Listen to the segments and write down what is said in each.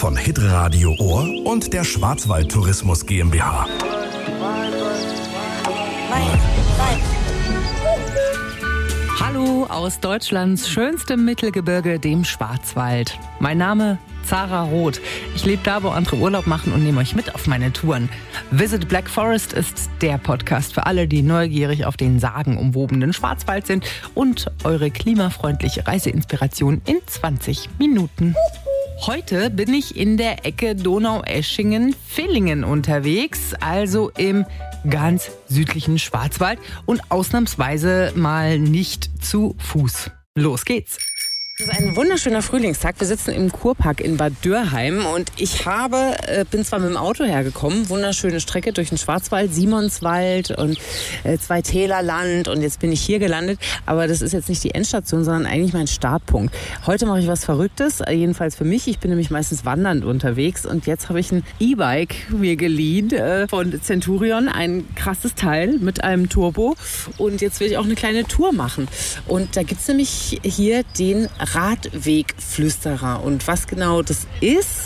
von Hitradio Ohr und der Schwarzwald Tourismus GmbH. Hallo aus Deutschlands schönstem Mittelgebirge, dem Schwarzwald. Mein Name Zara Roth. Ich lebe da, wo andere Urlaub machen und nehme euch mit auf meine Touren. Visit Black Forest ist der Podcast für alle, die neugierig auf den sagenumwobenen Schwarzwald sind und eure klimafreundliche Reiseinspiration in 20 Minuten. Heute bin ich in der Ecke Donaueschingen-Villingen unterwegs, also im ganz südlichen Schwarzwald und ausnahmsweise mal nicht zu Fuß. Los geht's! Es ist ein wunderschöner Frühlingstag. Wir sitzen im Kurpark in Bad Dürheim und ich bin zwar mit dem Auto hergekommen, wunderschöne Strecke durch den Schwarzwald, Simonswald und Zweitälerland und jetzt bin ich hier gelandet, aber das ist jetzt nicht die Endstation, sondern eigentlich mein Startpunkt. Heute mache ich was Verrücktes, jedenfalls für mich. Ich bin nämlich meistens wandernd unterwegs und jetzt habe ich ein E-Bike mir geliehen von Centurion, ein krasses Teil mit einem Turbo und jetzt will ich auch eine kleine Tour machen und da gibt es nämlich hier den Radwegflüsterer und was genau das ist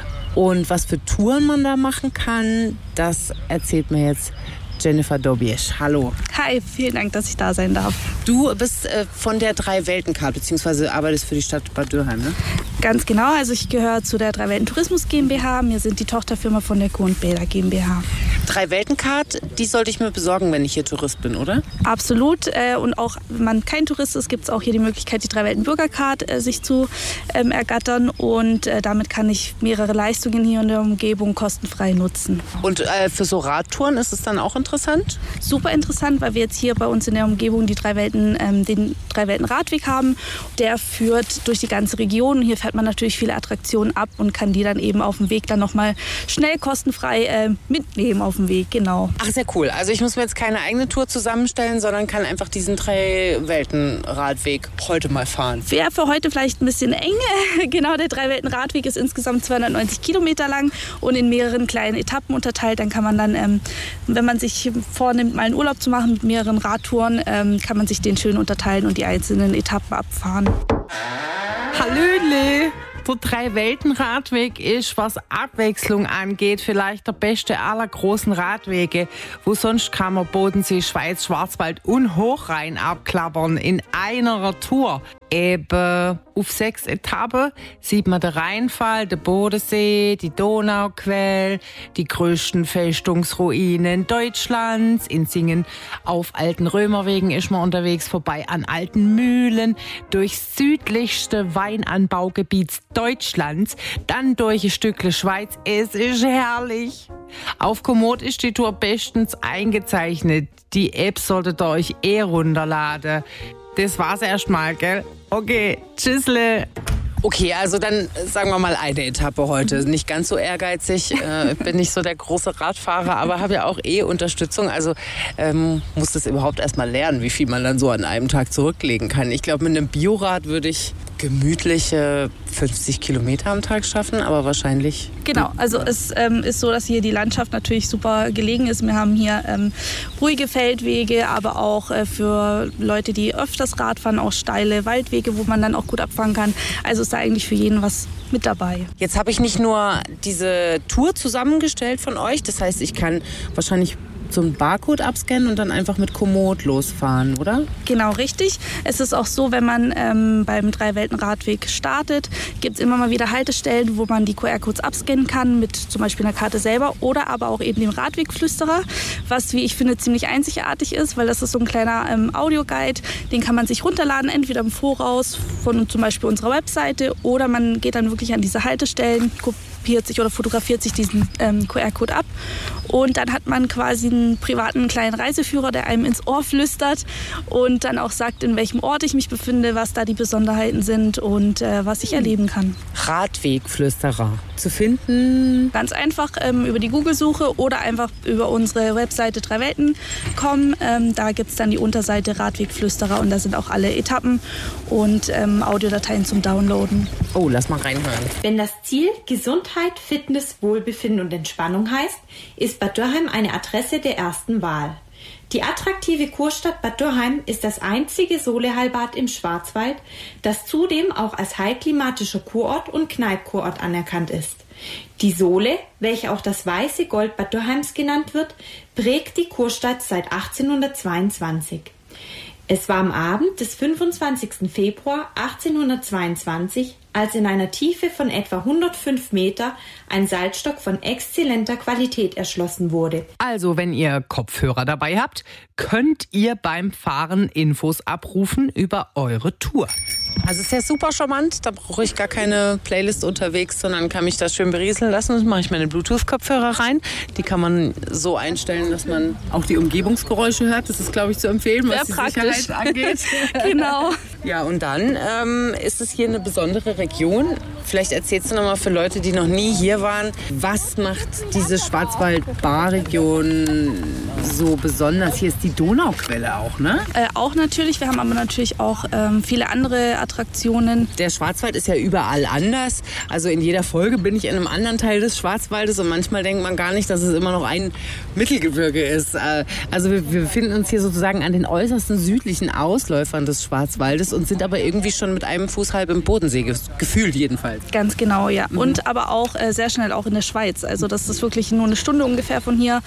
und was für Touren man da machen kann, das erzählt mir jetzt Jennifer Dobiesch. Hallo. Hi, vielen Dank, dass ich da sein darf. Du bist von der Drei-Welten-Card, beziehungsweise arbeitest für die Stadt Bad Dürheim, ne? Ganz genau, also ich gehöre zu der Drei-Welten Tourismus GmbH. Wir sind die Tochterfirma von der Kuh & Bäder GmbH. Drei-Welten-Card, die sollte ich mir besorgen, wenn ich hier Tourist bin, oder? Absolut. Und auch wenn man kein Tourist ist, gibt es auch hier die Möglichkeit, die Drei-Welten-Bürgercard sich zu ergattern. Und damit kann ich mehrere Leistungen hier in der Umgebung kostenfrei nutzen. Und für so Radtouren ist es dann auch interessant? Super interessant, weil wir jetzt hier bei uns in der Umgebung den Drei-Welten-Radweg haben. Der führt durch die ganze Region. Hier fährt man natürlich viele Attraktionen ab und kann die dann eben auf dem Weg dann nochmal schnell kostenfrei mitnehmen auf dem Weg, genau. Ach, sehr cool. Also ich muss mir jetzt keine eigene Tour zusammenstellen, sondern kann einfach diesen Drei-Welten-Radweg heute mal fahren. Wäre für heute vielleicht ein bisschen eng. Genau, der Drei-Welten-Radweg ist insgesamt 290 Kilometer lang und in mehreren kleinen Etappen unterteilt. Dann kann man dann, wenn man sich vornimmt, mal einen Urlaub zu machen mit mehreren Radtouren, kann man sich den schön unterteilen und die einzelnen Etappen abfahren. Hallöle! Der Drei-Welten-Radweg ist, was Abwechslung angeht, vielleicht der beste aller großen Radwege. Wo sonst kann man Bodensee, Schweiz, Schwarzwald und Hochrhein abklappern in einer Tour. Eben auf 6 Etappen sieht man den Rheinfall, den Bodensee, die Donauquelle, die größten Festungsruinen Deutschlands. In Singen auf alten Römerwegen ist man unterwegs, vorbei an alten Mühlen, durchs südlichste Weinanbaugebiet Deutschlands, dann durch ein Stückle Schweiz. Es ist herrlich. Auf Komoot ist die Tour bestens eingezeichnet. Die App solltet ihr euch runterladen. Das war's erstmal, gell? Okay, tschüssle. Okay, also dann sagen wir mal eine Etappe heute. Nicht ganz so ehrgeizig, bin nicht so der große Radfahrer, aber habe ja auch Unterstützung. Also muss das überhaupt erst mal lernen, wie viel man dann so an einem Tag zurücklegen kann. Ich glaube, mit einem Biorad würde ich gemütliche 50 Kilometer am Tag schaffen, aber wahrscheinlich... Genau, also es ist so, dass hier die Landschaft natürlich super gelegen ist. Wir haben hier ruhige Feldwege, aber auch für Leute, die öfters Rad fahren, auch steile Waldwege, wo man dann auch gut abfahren kann. Also ist da eigentlich für jeden was mit dabei. Jetzt habe ich nicht nur diese Tour zusammengestellt von euch, das heißt, ich kann wahrscheinlich so einen Barcode abscannen und dann einfach mit Komoot losfahren, oder? Genau, richtig. Es ist auch so, wenn man beim Drei-Welten-Radweg startet, gibt es immer mal wieder Haltestellen, wo man die QR-Codes abscannen kann, mit zum Beispiel einer Karte selber oder aber auch eben dem Radwegflüsterer, was, wie ich finde, ziemlich einzigartig ist, weil das ist so ein kleiner Audioguide, den kann man sich runterladen, entweder im Voraus von zum Beispiel unserer Webseite oder man geht dann wirklich an diese Haltestellen, kopiert sich oder fotografiert sich diesen QR-Code ab und dann hat man quasi einen privaten kleinen Reiseführer, der einem ins Ohr flüstert und dann auch sagt, in welchem Ort ich mich befinde, was da die Besonderheiten sind und was ich erleben kann. Radwegflüsterer zu finden? Ganz einfach über die Google-Suche oder einfach über unsere Webseite Drei-Welten.com. Da gibt es dann die Unterseite Radwegflüsterer und da sind auch alle Etappen und Audiodateien zum Downloaden. Oh, lass mal reinhören. Wenn das Ziel Gesundheit, Fitness, Wohlbefinden und Entspannung heißt, ist Bad Dürheim eine Adresse der ersten Wahl. Die attraktive Kurstadt Bad Dürrheim ist das einzige Soleheilbad im Schwarzwald, das zudem auch als heilklimatischer Kurort und Kneippkurort anerkannt ist. Die Sole, welche auch das weiße Gold Bad Dürrheims genannt wird, prägt die Kurstadt seit 1822. Es war am Abend des 25. Februar 1822, als in einer Tiefe von etwa 105 Meter ein Salzstock von exzellenter Qualität erschlossen wurde. Also, wenn ihr Kopfhörer dabei habt, könnt ihr beim Fahren Infos abrufen über eure Tour. Also ist ja super charmant, da brauche ich gar keine Playlist unterwegs, sondern kann mich da schön berieseln lassen. Und mache ich meine Bluetooth-Kopfhörer rein. Die kann man so einstellen, dass man auch die Umgebungsgeräusche hört. Das ist, glaube ich, zu empfehlen, was die Sicherheit angeht. Genau. Ja, und dann ist es hier eine besondere Region. Vielleicht erzählst du noch mal für Leute, die noch nie hier waren, was macht diese Schwarzwald-Baar-Region so besonders? Hier ist die Donauquelle auch, ne? Auch natürlich. Wir haben aber natürlich auch viele andere Attraktionen. Der Schwarzwald ist ja überall anders. Also in jeder Folge bin ich in einem anderen Teil des Schwarzwaldes und manchmal denkt man gar nicht, dass es immer noch ein Mittelgebirge ist. Also wir befinden uns hier sozusagen an den äußersten südlichen Ausläufern des Schwarzwaldes und sind aber irgendwie schon mit einem Fuß halb im Bodensee, gefühlt jedenfalls. Ganz genau, ja. Und aber auch sehr schnell auch in der Schweiz. Also das ist wirklich nur eine Stunde ungefähr von hier.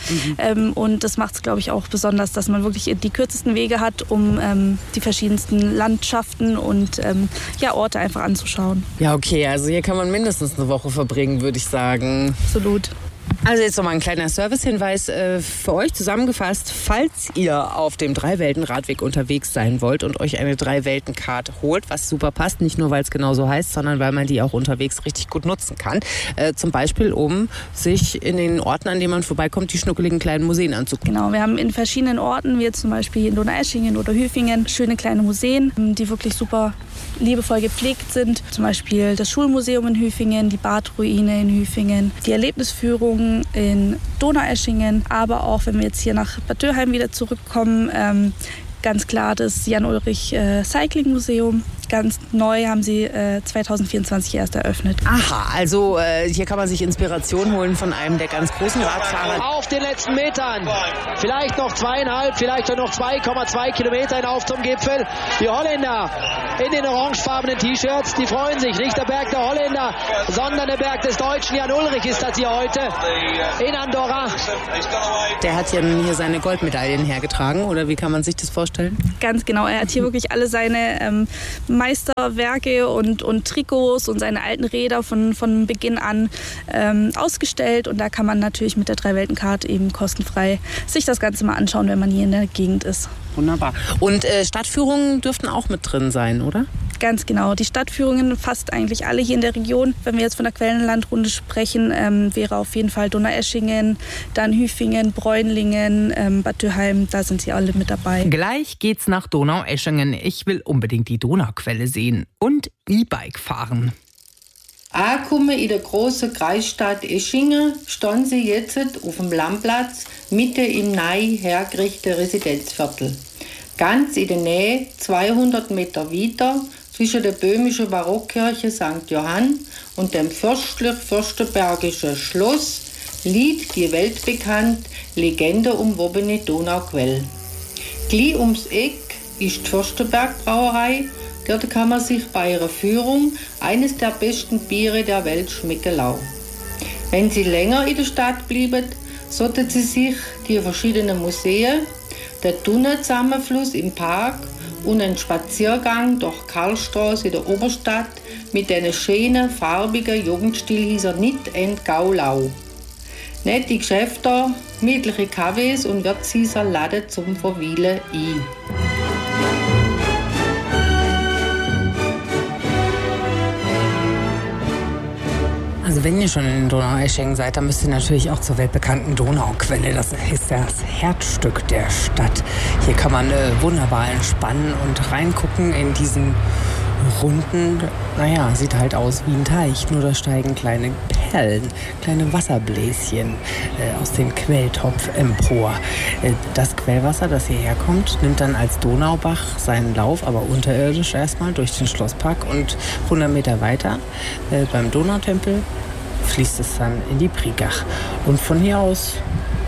Und das macht es, glaube ich, auch besonders, dass man wirklich die kürzesten Wege hat, um die verschiedensten Landschaften und Orte einfach anzuschauen. Ja, okay, also hier kann man mindestens eine Woche verbringen, würde ich sagen. Absolut. Also jetzt noch mal ein kleiner Servicehinweis für euch zusammengefasst. Falls ihr auf dem Drei-Welten-Radweg unterwegs sein wollt und euch eine Drei-Welten-Card holt, was super passt, nicht nur weil es genau so heißt, sondern weil man die auch unterwegs richtig gut nutzen kann. Zum Beispiel, um sich in den Orten, an denen man vorbeikommt, die schnuckeligen kleinen Museen anzugucken. Genau, wir haben in verschiedenen Orten, wie jetzt zum Beispiel in Donaueschingen oder Hüfingen, schöne kleine Museen, die wirklich super liebevoll gepflegt sind. Zum Beispiel das Schulmuseum in Hüfingen, die Badruine in Hüfingen, die Erlebnisführung in Donaueschingen, aber auch, wenn wir jetzt hier nach Bad Dürrheim wieder zurückkommen, ganz klar das Jan-Ulrich Cycling Museum. Ganz neu haben sie 2024 erst eröffnet. Aha, also hier kann man sich Inspiration holen von einem der ganz großen Radfahrer. Auf den letzten Metern, vielleicht noch 2,5, vielleicht noch 2,2 Kilometer hinauf zum Gipfel. Die Holländer in den orangefarbenen T-Shirts, die freuen sich. Nicht der Berg der Holländer, sondern der Berg des Deutschen. Jan Ulrich ist das hier heute in Andorra. Der hat ja hier seine Goldmedaillen hergetragen, oder wie kann man sich das vorstellen? Ganz genau, er hat hier wirklich alle seine Meisterwerke und Trikots und seine alten Räder von Beginn an ausgestellt. Und da kann man natürlich mit der Drei-Welten-Card eben kostenfrei sich das Ganze mal anschauen, wenn man hier in der Gegend ist. Wunderbar. Und Stadtführungen dürften auch mit drin sein, oder? Ganz genau. Die Stadtführungen fast eigentlich alle hier in der Region. Wenn wir jetzt von der Quellenlandrunde sprechen, wäre auf jeden Fall Donaueschingen, dann Hüfingen, Bräunlingen, Bad Dürrheim, da sind sie alle mit dabei. Gleich geht's nach Donaueschingen. Ich will unbedingt die Donauquelle sehen und E-Bike fahren. Angekommen in der großen Kreisstadt Eschingen stehen sie jetzt auf dem Lammplatz mitten im neu hergerichteten Residenzviertel. Ganz in der Nähe, 200 Meter weiter, zwischen der böhmischen Barockkirche St. Johann und dem fürstlich-fürstenbergischen Schloss, liegt die weltbekannte, legendenumwobene Donauquelle. Gleich ums Eck ist die Fürstenberg-Brauerei. Dort kann man sich bei ihrer Führung eines der besten Biere der Welt schmecken lassen. Wenn Sie länger in der Stadt bleiben, sollten Sie sich die verschiedenen Museen, der Dunnenzusammenfluss im Park und einen Spaziergang durch Karlstraße in der Oberstadt mit den schönen, farbigen Jugendstilhäusern nicht entgehen lassen. Nette Geschäfte, gemütliche Cafés und Wirtshäuser laden zum Verweilen ein. Also wenn ihr schon in Donaueschingen seid, dann müsst ihr natürlich auch zur weltbekannten Donauquelle. Das ist das Herzstück der Stadt. Hier kann man wunderbar entspannen und reingucken in diesen runden, sieht halt aus wie ein Teich, nur da steigen kleine Perlen, kleine Wasserbläschen aus dem Quelltopf empor. Das Quellwasser, das hierher kommt, nimmt dann als Donaubach seinen Lauf, aber unterirdisch erstmal durch den Schlosspark und 100 Meter weiter beim Donautempel fließt es dann in die Priegach. Und von hier aus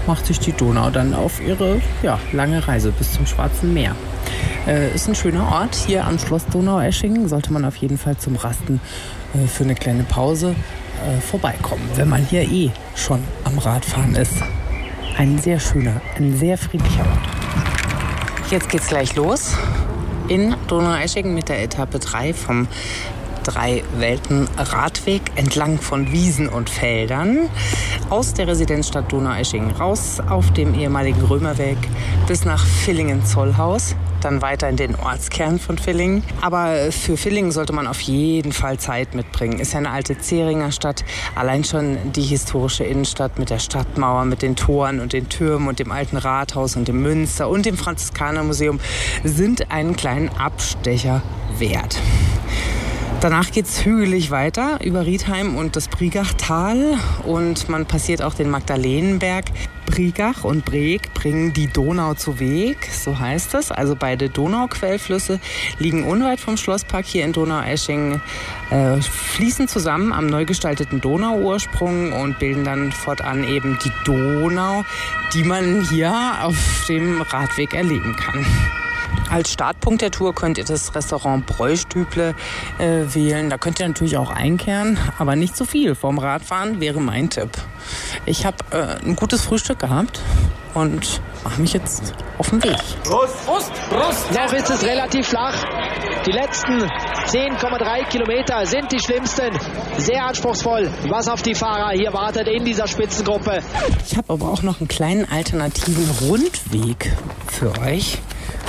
macht sich die Donau dann auf ihre lange Reise bis zum Schwarzen Meer. Ist ein schöner Ort hier am Schloss Donaueschingen. Sollte man auf jeden Fall zum Rasten für eine kleine Pause vorbeikommen, wenn man hier schon am Radfahren ist. Ein sehr schöner, ein sehr friedlicher Ort. Jetzt geht's gleich los in Donaueschingen mit der Etappe 3 vom Drei-Welten-Radweg entlang von Wiesen und Feldern aus der Residenzstadt Donaueschingen raus auf dem ehemaligen Römerweg bis nach Villingen-Zollhaus, dann weiter in den Ortskern von Villingen. Aber für Villingen sollte man auf jeden Fall Zeit mitbringen. Ist ja eine alte Zähringer Stadt. Allein schon die historische Innenstadt mit der Stadtmauer, mit den Toren und den Türmen und dem alten Rathaus und dem Münster und dem Franziskanermuseum sind einen kleinen Abstecher wert. Danach geht es hügelig weiter über Riedheim und das Brigachtal und man passiert auch den Magdalenenberg. Brigach und Breg bringen die Donau zu Weg, so heißt es. Also beide Donauquellflüsse liegen unweit vom Schlosspark hier in Donaueschingen, fließen zusammen am neu gestalteten Donauursprung und bilden dann fortan eben die Donau, die man hier auf dem Radweg erleben kann. Als Startpunkt der Tour könnt ihr das Restaurant Bräustüble wählen. Da könnt ihr natürlich auch einkehren, aber nicht zu viel. Vorm Radfahren wäre mein Tipp. Ich habe ein gutes Frühstück gehabt und mache mich jetzt auf den Weg. Prost, Prost, Prost! Noch ist es relativ flach. Die letzten 10,3 Kilometer sind die schlimmsten. Sehr anspruchsvoll, was auf die Fahrer hier wartet in dieser Spitzengruppe. Ich habe aber auch noch einen kleinen alternativen Rundweg für euch.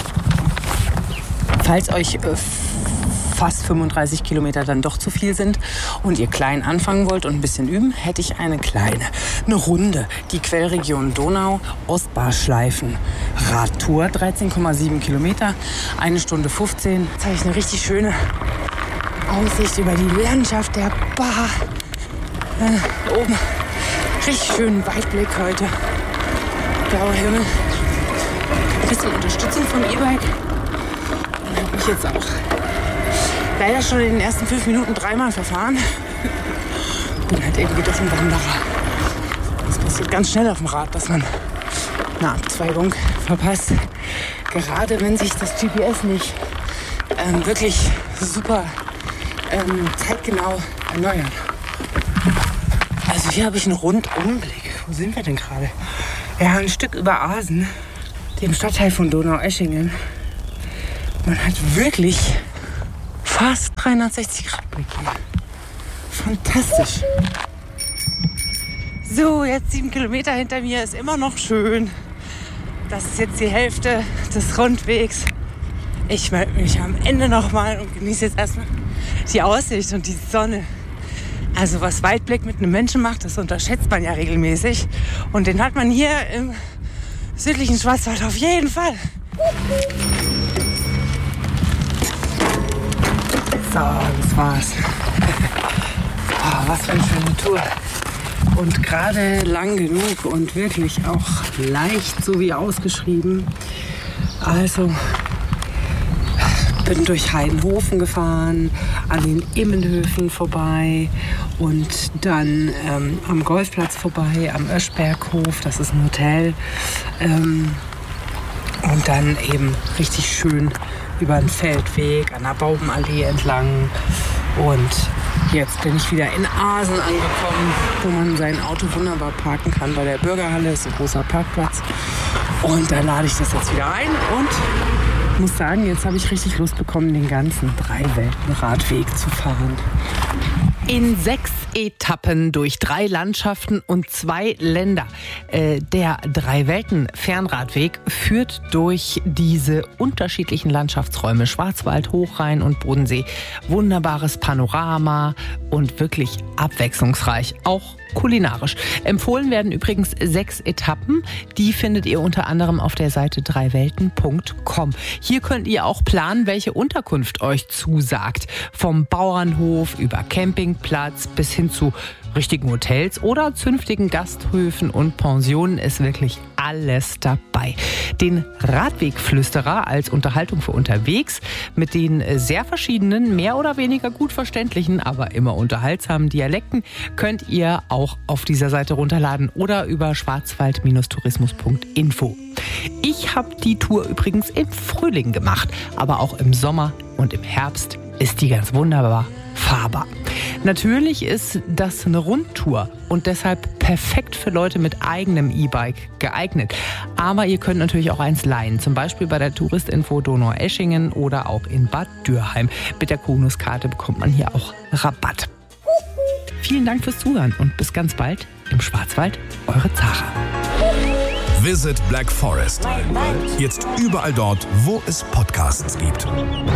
Falls euch fast 35 Kilometer dann doch zu viel sind und ihr klein anfangen wollt und ein bisschen üben, hätte ich eine Runde. Die Quellregion Donau, Ostbarschleifen, Radtour, 13,7 Kilometer, 1 Stunde 15. Jetzt habe ich eine richtig schöne Aussicht über die Landschaft der Bar. Oben, richtig schönen Weitblick heute. Blauer Himmel. Ein bisschen Unterstützung vom E-Bike. Ich jetzt auch leider schon in den ersten 5 Minuten 3-mal verfahren. Bin halt irgendwie doch ein Wanderer. Das passiert ganz schnell auf dem Rad, dass man eine Abzweigung verpasst. Gerade wenn sich das GPS nicht wirklich super zeitgenau erneuert. Also hier habe ich einen Rundumblick. Wo sind wir denn gerade? Ja, ein Stück über Asen, dem Stadtteil von Donaueschingen. Man hat wirklich fast 360 Grad Blick hier. Fantastisch. So, jetzt 7 Kilometer hinter mir, ist immer noch schön. Das ist jetzt die Hälfte des Rundwegs. Ich melde mich am Ende nochmal und genieße jetzt erstmal die Aussicht und die Sonne. Also was Weitblick mit einem Menschen macht, das unterschätzt man ja regelmäßig. Und den hat man hier im südlichen Schwarzwald auf jeden Fall. So, das war's. Oh, was für eine schöne Tour. Und gerade lang genug und wirklich auch leicht so wie ausgeschrieben. Also bin durch Heidenhofen gefahren, an den Immenhöfen vorbei und dann am Golfplatz vorbei, am Öschberghof, das ist ein Hotel. Und dann eben richtig schön über einen Feldweg an der Baubenallee entlang. Und jetzt bin ich wieder in Asen angekommen, wo man sein Auto wunderbar parken kann. Bei der Bürgerhalle ist ein großer Parkplatz. Und da lade ich das jetzt wieder ein und muss sagen, jetzt habe ich richtig Lust bekommen, den ganzen Drei-Welten-Radweg zu fahren. In 6 Etappen durch 3 Landschaften und 2 Länder. Der Drei-Welten-Fernradweg führt durch diese unterschiedlichen Landschaftsräume. Schwarzwald, Hochrhein und Bodensee. Wunderbares Panorama und wirklich abwechslungsreich. Auch kulinarisch. Empfohlen werden übrigens 6 Etappen. Die findet ihr unter anderem auf der Seite dreiwelten.com. Hier könnt ihr auch planen, welche Unterkunft euch zusagt. Vom Bauernhof über Campingplatz Campingplatz bis hin zu richtigen Hotels oder zünftigen Gasthöfen und Pensionen ist wirklich alles dabei. Den Radwegflüsterer als Unterhaltung für unterwegs mit den sehr verschiedenen, mehr oder weniger gut verständlichen, aber immer unterhaltsamen Dialekten könnt ihr auch auf dieser Seite runterladen oder über schwarzwald-tourismus.info. Ich habe die Tour übrigens im Frühling gemacht, aber auch im Sommer und im Herbst ist die ganz wunderbar fahrbar. Natürlich ist das eine Rundtour und deshalb perfekt für Leute mit eigenem E-Bike geeignet. Aber ihr könnt natürlich auch eins leihen, zum Beispiel bei der Touristinfo Donaueschingen oder auch in Bad Dürheim. Mit der Konuskarte bekommt man hier auch Rabatt. Vielen Dank fürs Zuhören und bis ganz bald im Schwarzwald, eure Zara. Visit Black Forest. Jetzt überall dort, wo es Podcasts gibt.